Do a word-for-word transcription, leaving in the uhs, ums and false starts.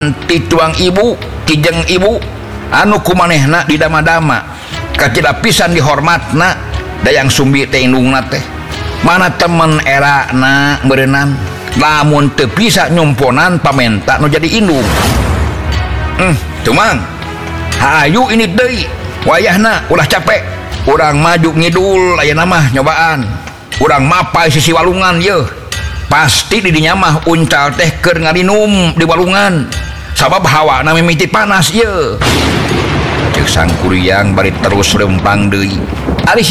ti tuang ibu kijeng ibu anu kumanehna di dama-dama kacida pisan dihormatna dayang sumbi teh indungna teh mana temen era na berenang lamun teu bisa nyumponan pamenta nu jadi indung hmm tumang hayu ini deui wayahna ulah capek urang maju ngidul ayeuna mah nyobaan urang mapai sisi walungan yeuh pasti di dinya mah uncal teh keur ngarinum di walungan sabab hawa na mimiti panas ye cek sang kuryang bari terus lempang deui ari